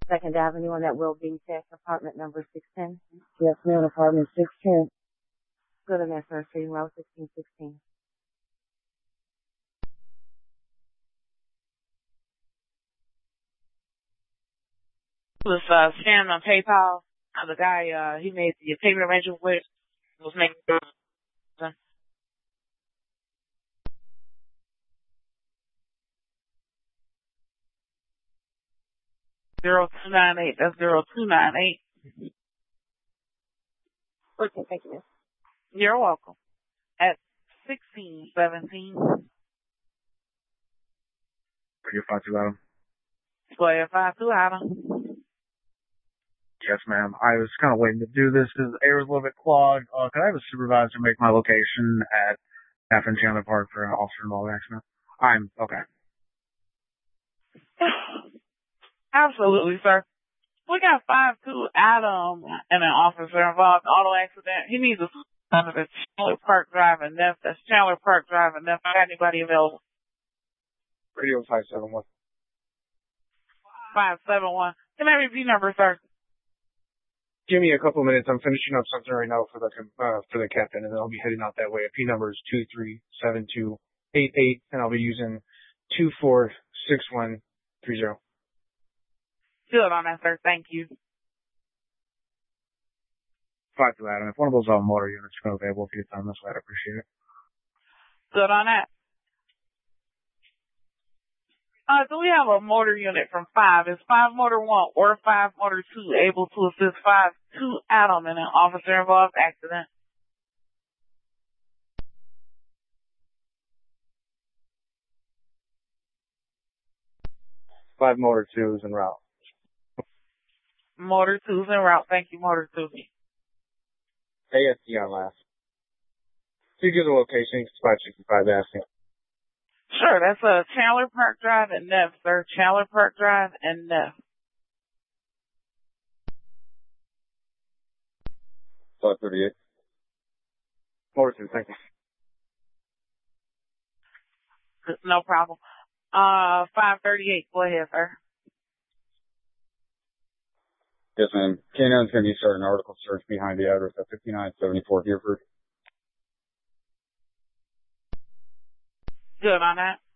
2nd Avenue on that Will Bean Tech, apartment number 610. Yes, ma'am, apartment 610. Good on that, sir. Street Road 1616. Was scammed on PayPal. The guy he made the payment arrangement with was making 0298. That's 0298. Okay, thank you, miss. You're welcome. At 1617. Your 52 Adam. Square 52 Adam. Yes, ma'am. I was kind of waiting to do this because the air was a little bit clogged. Could I have a supervisor make my location at F and Chandler Park for an officer involved accident? I'm okay. Absolutely, sir. We got 52 Adam and an officer involved in auto accident. He needs a under the Chandler Park Drive and Neff. That's Chandler Park Drive and Neff. Got anybody available? Radio 571. 571. Can I repeat number, sir? Give me a couple minutes. I'm finishing up something right now for the captain, and then I'll be heading out that way. P number is 237288, and I'll be using 246130. Good on that, sir. Thank you. 52 Adam. If one of those motor units are available, if you get time this way, I'd appreciate it. Good on that. Do we have a motor unit from 5? Is 5 motor 1 or 5 motor 2 able to assist 52 Adam in an officer involved accident? Five motor 2 is en route. Motor 2's en route. Thank you, motor 2. ASD on last. So you give the location, it's 565 asking. Sure, that's Chandler Park Drive and Neff, sir. Chandler Park Drive and Neff. 538. Motor 2, thank you. No problem. 538, go ahead, sir. Yes, ma'am. K9's going to be starting an article search behind the address at 5974 Hereford. Good on that.